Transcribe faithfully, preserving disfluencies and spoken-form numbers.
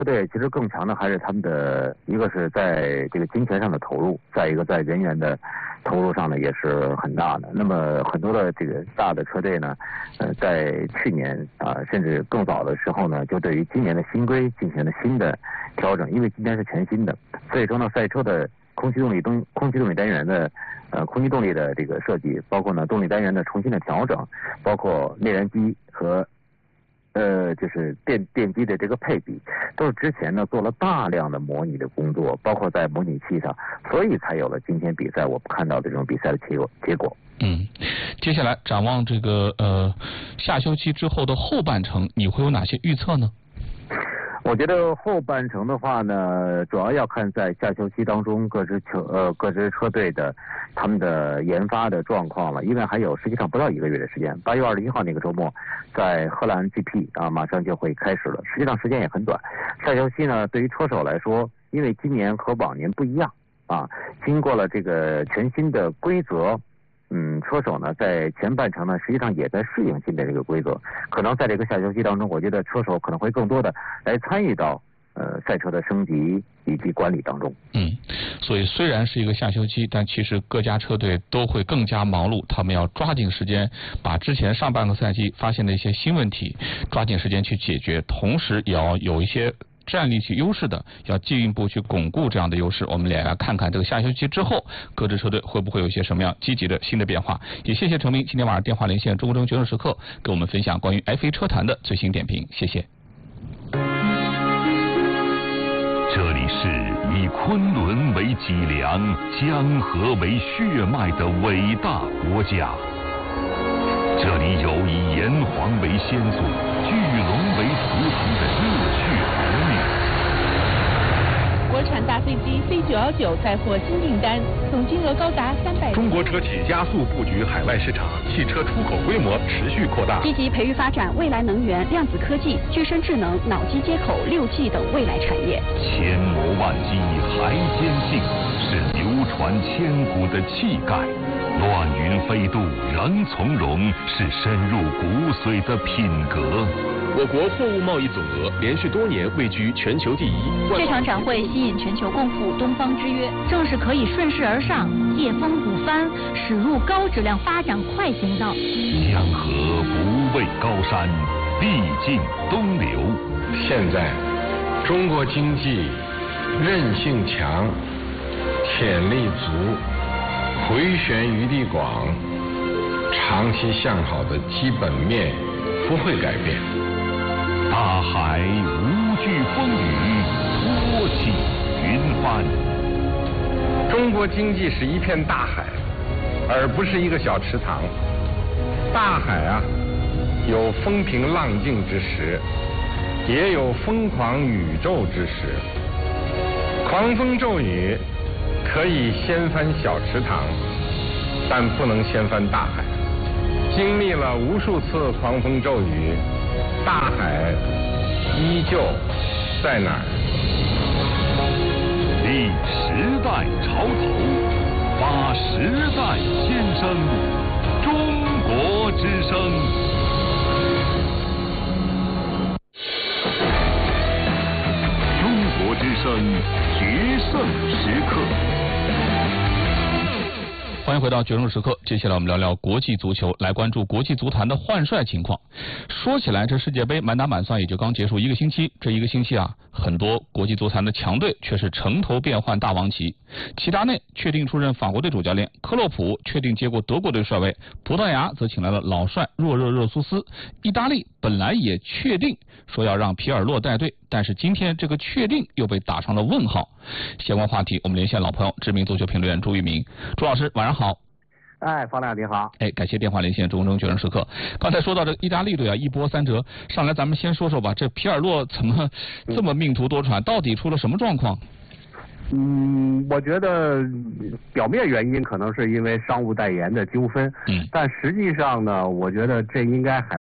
队其实更强的还是他们的，一个是在这个金钱上的投入，再一个在人员的投入上呢也是很大的。那么很多的这个大的车队呢，呃，在去年啊、呃、甚至更早的时候呢，就对于今年的新规进行了新的调整，因为今年是全新的，所以说呢，赛车的空气动力动空气动力单元的呃空气动力的这个设计，包括呢动力单元的重新的调整，包括内燃机和呃，就是电电机的这个配比，都是之前呢做了大量的模拟的工作，包括在模拟器上，所以才有了今天比赛我们看到的这种比赛的结果结果。 嗯，接下来展望这个呃下休期之后的后半程，你会有哪些预测呢？ 我觉得后半程的话呢，主要要看在下休期当中各支车呃各支车队的他们的研发的状况了，因为还有实际上不到一个月的时间，八月二十一号那个周末，在荷兰 G P 啊马上就会开始了，实际上时间也很短。下休期呢，对于车手来说，因为今年和往年不一样啊，经过了这个全新的规则。嗯，车手呢在前半程呢，实际上也在适应新的这个规则。可能在这个下休期当中，我觉得车手可能会更多的来参与到呃赛车的升级以及管理当中。 嗯，所以虽然是一个下休期，但其实各家车队都会更加忙碌，他们要抓紧时间把之前上半个赛季发现的一些新问题抓紧时间去解决，同时也要有一些战力去优势的，要进一步去巩固这样的优势。我们也来看看这个下休期之后，各支车队会不会有一些什么样积极的新的变化。也谢谢程明今天晚上电话连线中国争决胜时刻，给我们分享关于 F 一 车坛的最新点评。谢谢。 这里是以昆仑为脊梁、江河为血脉的伟大国家。这里有以炎黄为先祖、巨龙为图腾的热血儿女。 国产大飞机 C 九一九再获新订单，总金额高达三百。 中国车企加速布局海外市场，汽车出口规模持续扩大。 积极培育发展未来能源、量子科技、具身智能、脑机接口、六 G 等未来产业。 千磨万击还坚劲，是流传千古的气概。乱云飞渡仍从容，是深入骨髓的品格。 我国货物贸易总额连续多年位居全球第一。 这场展会吸引全球共赴东方之约，正是可以顺势而上，借风鼓帆，驶入高质量发展快行道。 江河不畏高山，必尽东流。 现在，中国经济韧性强，潜力足，回旋余地广，长期向好的基本面不会改变。 大海无惧风雨，托起云帆。 中国经济是一片大海，而不是一个小池塘。大海啊，有风平浪静之时，也有疯狂宇宙之时。狂风骤雨可以掀翻小池塘，但不能掀翻大海。经历了无数次狂风骤雨，大海依旧在哪儿？ 立时代潮头，发时代先声，中国之声。中国之声决胜时刻。 欢迎回到决胜时刻，接下来我们聊聊国际足球，来关注国际足坛的换帅情况。说起来，这世界杯满打满算也就刚结束一个星期，这一个星期啊，很多国际足坛的强队却是城头变换大王旗。齐达内确定出任法国队主教练，克洛普确定接过德国队帅位，葡萄牙则请来了老帅若热热苏斯，意大利本来也确定说要让皮尔洛带队，但是今天这个确定又被打上了问号。相关话题我们连线老朋友，知名足球评论员朱一鸣。朱老师晚上好。 哎，方亮你好。 哎，感谢电话连线中争决胜时刻。刚才说到这个意大利队啊，一波三折，上来咱们先说说吧，这皮尔洛怎么这么命途多舛，到底出了什么状况？ 嗯，我觉得表面原因可能是因为商务代言的纠纷，嗯，但实际上呢，我觉得这应该还